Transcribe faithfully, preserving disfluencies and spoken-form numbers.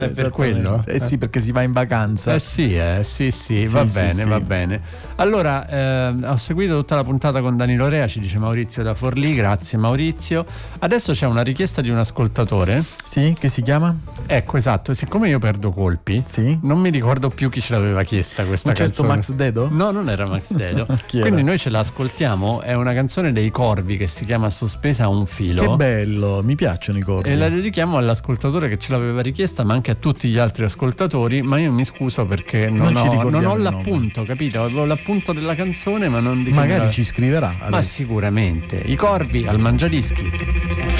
È per quello? Eh sì, perché si va in vacanza. Eh sì, eh, sì, sì, sì, va sì, bene, sì. va bene. Allora, eh, ho seguito tutta la puntata con Danilo Rea, ci dice Maurizio da Forlì, grazie Maurizio. Adesso c'è una richiesta di un ascoltatore. Sì, che si chiama? Ecco, esatto, siccome io perdo colpi, sì. non mi ricordo più chi ce l'aveva chiesta questa Un certo canzone. Max Dedo? No, non era Max Dedo. Quindi noi ce la ascoltiamo, è una canzone dei Corvi che si chiama Sospesa a un filo. Che bello, mi piacciono i Corvi. E la dedichiamo all'ascoltatore che ce l'aveva richiesta, ma anche a tutti gli altri ascoltatori, ma io mi scuso perché non, non, ho, non ho il l'appunto, nome. capito? Avevo l'appunto della canzone, ma non di magari la... ci scriverà adesso. Ma sicuramente. I Corvi al Mangiadischi.